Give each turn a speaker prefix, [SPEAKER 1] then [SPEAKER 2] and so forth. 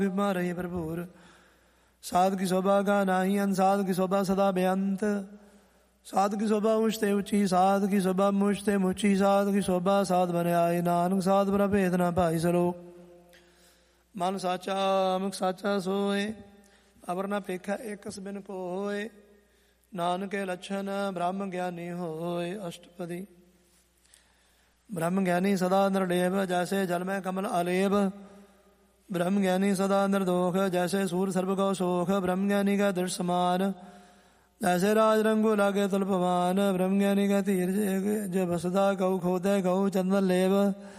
[SPEAKER 1] रही भरपूर। साध की शोभा का नाही अंत, साध की शोभा सदा बेअंत। साध की शोभा ऊंचते ऊंची, साध की शोभा मुझते मुची। साध की शोभा साध बने आए, नानक साध बरा भेद ना पाई सलोक। मन साचा मुख साचा सोए, अवर न पेखा एकस बिन कोय। नानक लक्षण ब्रह्म ज्ञानी होय। अष्टपदी। ब्रह्म ज्ञानी सदा निर्लेप, जैसे जल में कमल अलेप। ब्रह्म ज्ञानी सदा निर्दोष, जैसे सूर सर्व को शोक। ब्रह्म ज्ञानी का दृढ़ समान, जैसे राज रंगु लागे तुल्पवान। ब्रह्म ज्ञानी का तीर जो बसदा, गौ खोदे गौ चंदन लेब।